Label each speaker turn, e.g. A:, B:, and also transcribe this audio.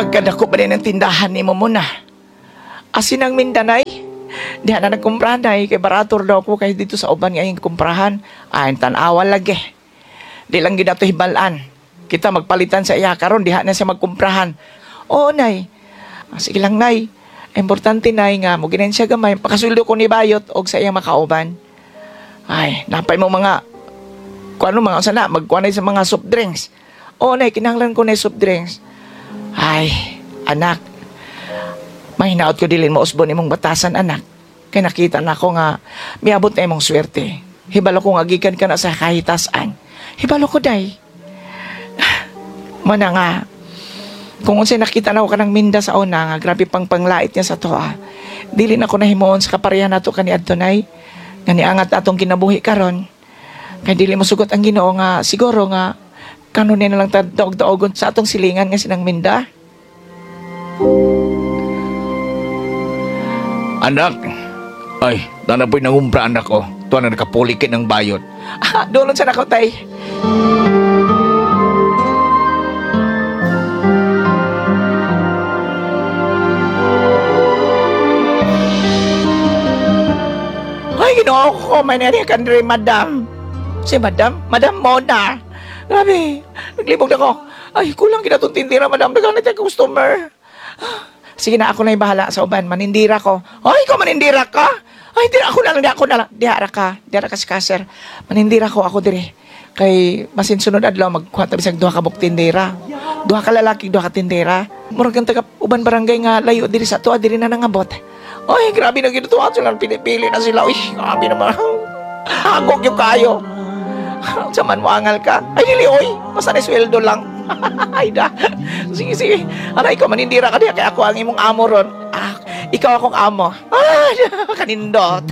A: Pagkadako ba din ang tindahan ni mo muna? Asin ang Mindanay? Diha na nagkumprahan na kay barator daw ko kahit dito sa uban nga yung kumprahan. Ay, tanawa lagi. Di lang gina to hibalan. Kita magpalitan sa iya karon diha na siya magkumprahan. Oo, nay. Sige lang, nay. Importante, nay, nga mo ginahin siya gamay. Pakasuldo ko ni Bayot og sa iya makauban. Ay, napay mo mga kung ano mga sana, magkuanay sa mga soft drinks. Oo, nay, kinahanglan ko na yung soft drinks. Ay, anak. Mahinaot ko dilin mo usbon imong batasan, anak. Kaya nakita na ko nga, miabot na imong swerte. Hibalo ko nga gikan ka na sa kahitasan. Hibalo ko, day. Mana nga, kung unsay nakita na ko kanang minda sa una, nga grabe pang panglait niya sa to, dili na ko nahimuon sa kaparihan nato kani adtonay, nga niangat atong kinabuhi karon. Kaya dili mo sugot ang Ginoo nga, siguro nga, kanunin na lang daog-daogon sa atong silingan nga sinang minda.
B: Anak, ay, nanapoy nangumpra anak ko. Tuwa na nakapulikin ng bayot.
A: Dulon sa nako, tay. Ay, Ginoo ko, may nariyakan rin, madam. Si madam? Madam Mona. Grabe, naglibog na ko. Ay, kulang kinatong tindira, madam. Dagang na customer. Sige na, ako na yung bahala sa uban. Manindira ko. Ay, ikaw manindira ka? Ay, di ako na lang. Dihara ka si Kaser. Manindira ko ako dire. Kay masinsunod adlaw magkuha tabi sa duha ka buk tindera. Duha ka lalaki, duha ka tindera. Murag kang taga uban barangay nga layo diri sa tuwa diri na nangabot. Ay, grabe na ginutuwa sila. Pinipili na sila. Uy, grabe naman. Hagok yung kayo. Saman mo angal ka. Ay, dili, oy. Basta na sweldo lang. Ay, da. Sige. Aray ko, manindira ka diya. Kaya ako ang imong amo ron. Ikaw akong amo. Ay, kanindot.